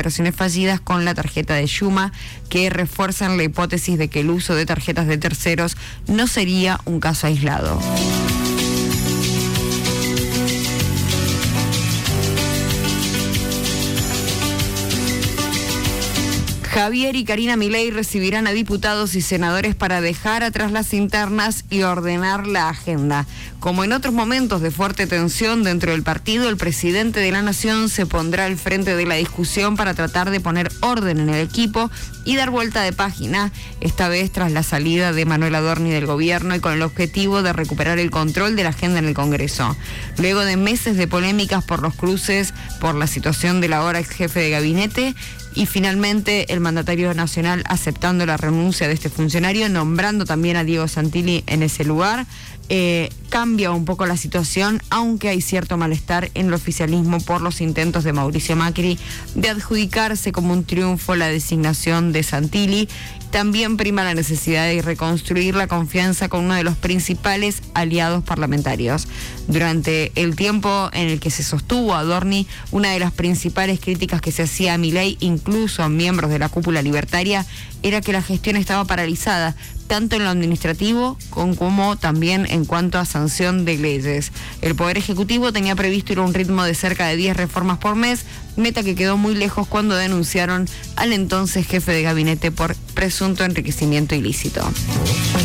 operaciones fallidas con la tarjeta de Yuma, que refuerzan la hipótesis de que el uso de tarjetas de terceros no sería un caso aislado. Javier y Karina Milei recibirán a diputados y senadores para dejar atrás las internas y ordenar la agenda. Como en otros momentos de fuerte tensión dentro del partido, el presidente de la Nación se pondrá al frente de la discusión para tratar de poner orden en el equipo y dar vuelta de página, esta vez tras la salida de Manuel Adorni del gobierno y con el objetivo de recuperar el control de la agenda en el Congreso. Luego de meses de polémicas por los cruces, por la situación del ahora ex jefe de gabinete, y finalmente el mandatario nacional aceptando la renuncia de este funcionario, nombrando también a Diego Santilli en ese lugar, cambia un poco la situación, aunque hay cierto malestar en el oficialismo por los intentos de Mauricio Macri de adjudicarse como un triunfo la designación de Santilli. También prima la necesidad de reconstruir la confianza con uno de los principales aliados parlamentarios. Durante el tiempo en el que se sostuvo Adorni, una de las principales críticas que se hacía a Milei, incluso a miembros de la cúpula libertaria, era que la gestión estaba paralizada, tanto en lo administrativo como también en cuanto a sanción de leyes. El Poder Ejecutivo tenía previsto ir a un ritmo de cerca de 10 reformas por mes, meta que quedó muy lejos cuando denunciaron al entonces jefe de gabinete por presunto enriquecimiento ilícito.